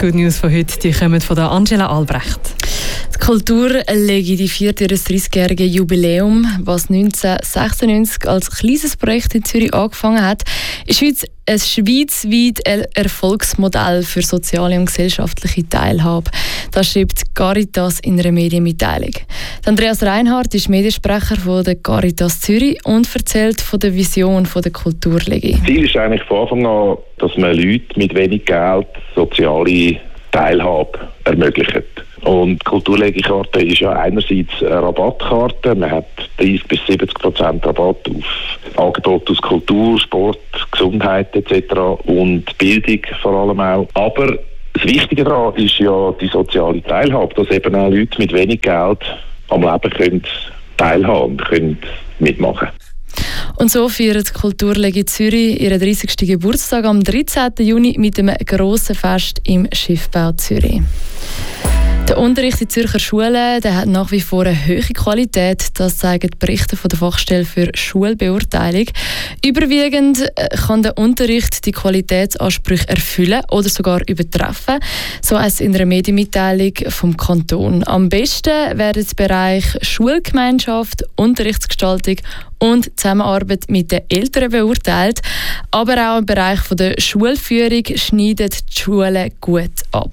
Good News von heute, die kommen von der Angela Albrecht. Die Kulturlegi feiert ihr 30-jähriges Jubiläum, was 1996 als kleines Projekt in Zürich angefangen hat, ist heute ein schweizweit Erfolgsmodell für soziale und gesellschaftliche Teilhabe. Das schreibt Caritas in einer Medienmitteilung. Andreas Reinhardt ist Mediensprecher von der Caritas Zürich und erzählt von der Vision der Kulturlegi. Das Ziel ist eigentlich von Anfang an, dass man Leuten mit wenig Geld soziale Teilhabe ermöglicht. Und die Kulturlegikarte ist ja einerseits eine Rabattkarte. Man hat 30-70% Rabatt auf Angebote aus Kultur, Sport, Gesundheit etc. und Bildung vor allem auch. Aber das Wichtige daran ist ja die soziale Teilhabe, dass eben auch Leute mit wenig Geld am Leben können teilhaben und können mitmachen. Und so feiert die Kulturlegi Zürich ihren 30. Geburtstag am 13. Juni mit einem grossen Fest im Schiffbau Zürich. Der Unterricht in Zürcher Schulen der hat nach wie vor eine hohe Qualität. Das zeigen die Berichte von der Fachstelle für Schulbeurteilung. Überwiegend kann der Unterricht die Qualitätsansprüche erfüllen oder sogar übertreffen. So heisst es in einer Medienmitteilung vom Kanton. Am besten werden die Bereiche Schulgemeinschaft, Unterrichtsgestaltung und Zusammenarbeit mit den Eltern beurteilt. Aber auch im Bereich der Schulführung schneiden die Schulen gut ab.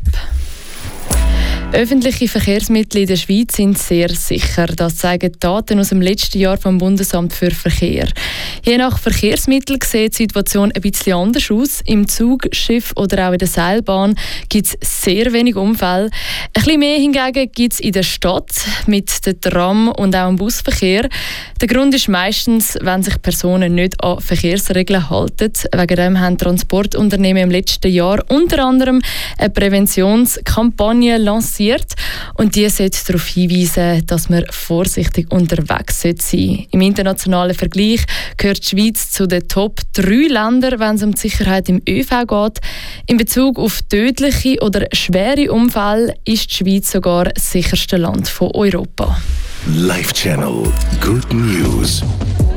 Öffentliche Verkehrsmittel in der Schweiz sind sehr sicher. Das zeigen Daten aus dem letzten Jahr vom Bundesamt für Verkehr. Je nach Verkehrsmittel sieht die Situation ein bisschen anders aus. Im Zug, Schiff oder auch in der Seilbahn gibt es sehr wenig Unfälle. Ein bisschen mehr hingegen gibt es in der Stadt mit dem Tram und auch im Busverkehr. Der Grund ist meistens, wenn sich Personen nicht an Verkehrsregeln halten. Wegen dem haben Transportunternehmen im letzten Jahr unter anderem eine Präventionskampagne lanciert. Und die sollte darauf hinweisen, dass man vorsichtig unterwegs sein sollte. Im internationalen Vergleich gehört die Schweiz zu den Top 3 Ländern, wenn es um die Sicherheit im ÖV geht. In Bezug auf tödliche oder schwere Unfälle ist die Schweiz sogar das sicherste Land von Europa. Live Channel Good News.